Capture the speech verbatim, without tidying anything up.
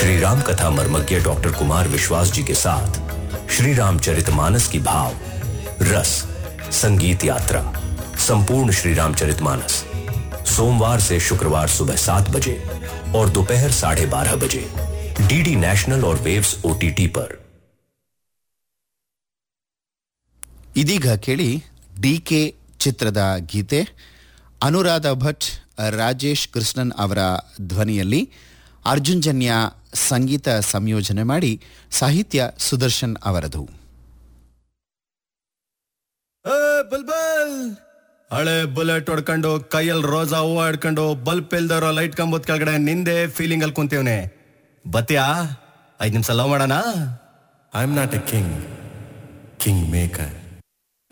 श्री राम कथा मर्मज्ञ डॉक्टर कुमार विश्वास जी के साथ श्री रामचरितमानस की भाव रस संगीत यात्रा संपूर्ण श्री रामचरितमानस सोमवार से शुक्रवार सुबह सात बजे और दोपहर साढ़े बारह बजे डीडी नेशनल और वेव्स ओटीटी पर। ಇದೀಗ ಕೇಳಿ ಡಿ ಕೆ ಚಿತ್ರದ ಗೀತೆ. ಅನುರಾಧ ಭಟ್, ರಾಜೇಶ್ ಕೃಷ್ಣನ್ ಅವರ ಧ್ವನಿಯಲ್ಲಿ ಅರ್ಜುನ್ ಜನ್ಯ ಸಂಗೀತ ಸಂಯೋಜನೆ ಮಾಡಿ ಸಾಹಿತ್ಯ ಸುದರ್ಶನ್ ಅವರದು. ಬಲ್ಬಲ್ ಹಳೆ ಬುಲೆಟ್ ಹೊಡ್ಕೊಂಡು ಕೈಯಲ್ಲಿ ರೋಜಾ ಹೂವು ಹಿಡ್ಕೊಂಡು ಬಲ್ಪ್ ಇಲ್ದವ್ರ ಲೈಟ್ ಕಂಬದ ಕೆಳಗಡೆ ನಿಂದೆ ಫೀಲಿಂಗ್ ಅಲ್ಲಿ ಕುಂತೀವ್ನೆ. ಬತ್ತೀಯಾ? ಐದ್ ನಿಮಿಷ ಲವ್ ಮಾಡೋಣ. I am not A king, king maker.